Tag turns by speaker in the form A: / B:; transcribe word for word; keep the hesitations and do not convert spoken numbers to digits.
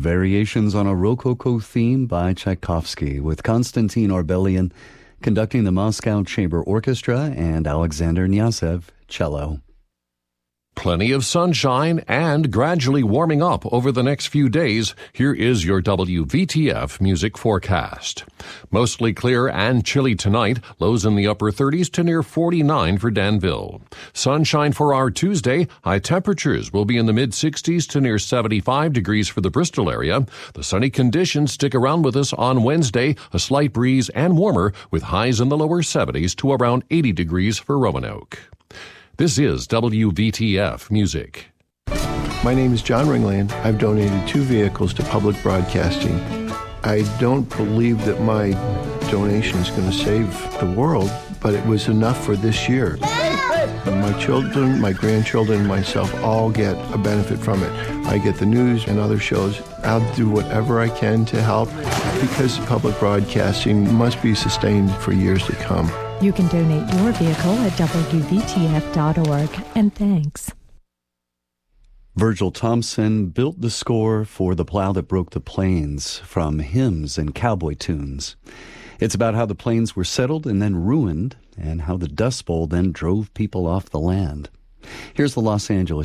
A: Variations on a Rococo theme by Tchaikovsky, with Konstantin Orbelian conducting the Moscow Chamber Orchestra and Alexander Knyazov, cello.
B: Plenty of sunshine and gradually warming up over the next few days. Here is your W V T F music forecast. Mostly clear and chilly tonight. Lows in the upper thirties to near forty-nine for Danville. Sunshine for our Tuesday. High temperatures will be in the mid-sixties to near seventy-five degrees for the Bristol area. The sunny conditions stick around with us on Wednesday. A slight breeze and warmer with highs in the lower seventies to around eighty degrees for Roanoke. This is W V T F Music.
C: My name is John Ringland. I've donated two vehicles to public broadcasting. I don't believe that my donation is going to save the world, but it was enough for this year. My children, my grandchildren, and myself all get a benefit from it. I get the news and other shows. I'll do whatever I can to help because public broadcasting must be sustained for years to come.
D: You can donate your vehicle at W V T F dot org, and thanks.
A: Virgil Thompson built the score for The Plow That Broke the Plains from hymns and cowboy tunes. It's about how the plains were settled and then ruined, and how the Dust Bowl then drove people off the land. Here's the Los Angeles